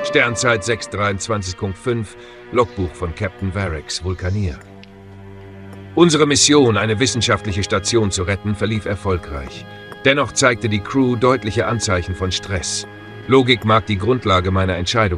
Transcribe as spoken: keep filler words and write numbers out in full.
Sternzeit sechs dreiundzwanzig Punkt fünf, Logbuch von Captain Variks, Vulkanier. Unsere Mission, eine wissenschaftliche Station zu retten, verlief erfolgreich. Dennoch zeigte die Crew deutliche Anzeichen von Stress. Logik mag die Grundlage meiner Entscheidung